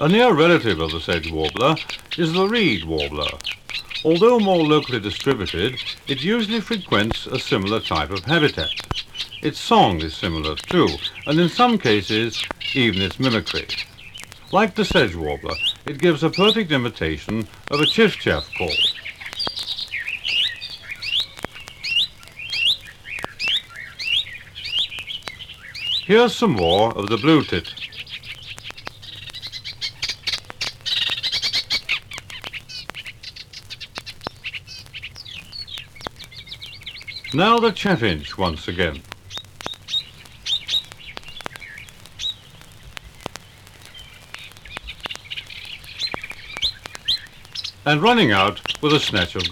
A near relative of the sedge warbler is the reed warbler. Although more locally distributed, it usually frequents a similar type of habitat. Its song is similar too, and in some cases even its mimicry. Like the sedge warbler, it gives a perfect imitation of a chiff-chaff call. Here's some more of the blue tit. Now the chaffinch once again. And running out with a snatch of